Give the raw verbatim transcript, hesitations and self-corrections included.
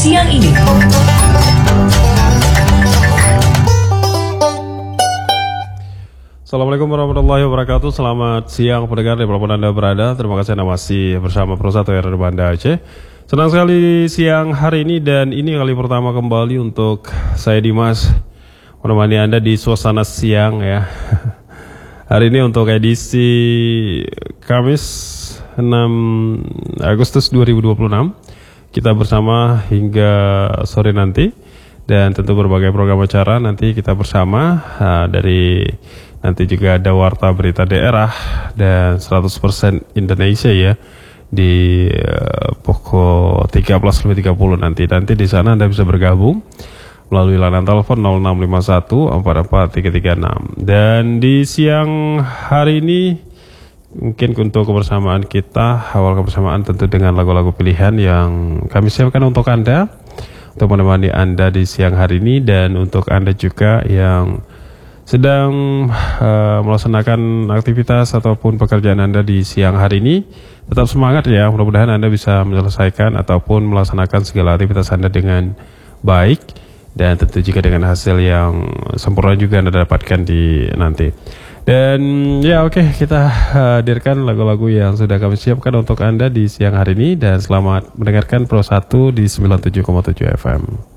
siang ini. Assalamualaikum warahmatullahi wabarakatuh. Selamat siang pendengar dimanapun Anda berada. Terima kasih Anda masih bersama Pro satu R R Banda Aceh. Senang sekali siang hari ini, dan ini kali pertama kembali untuk saya Dimas menemani Anda di suasana siang ya. Hari ini untuk edisi Kamis enam Agustus dua ribu dua puluh enam. Kita bersama hingga sore nanti, dan tentu berbagai program acara nanti kita bersama. Nah, dari nanti juga ada warta berita daerah dan seratus persen Indonesia ya di uh, pukul tiga belas lebih tiga puluh nanti. Nanti di sana Anda bisa bergabung melalui layanan telepon nol enam lima satu empat empat tiga tiga enam. Dan di siang hari ini mungkin untuk kebersamaan kita, awal kebersamaan tentu dengan lagu-lagu pilihan yang kami siapkan untuk Anda, untuk menemani Anda di siang hari ini. Dan untuk Anda juga yang sedang uh, melaksanakan aktivitas ataupun pekerjaan Anda di siang hari ini, tetap semangat ya. Mudah-mudahan Anda bisa menyelesaikan ataupun melaksanakan segala aktivitas Anda dengan baik, dan tentu juga dengan hasil yang sempurna juga Anda dapatkan di nanti. Dan ya oke, okay, kita hadirkan lagu-lagu yang sudah kami siapkan untuk Anda di siang hari ini, dan selamat mendengarkan Pro satu di sembilan puluh tujuh koma tujuh F M.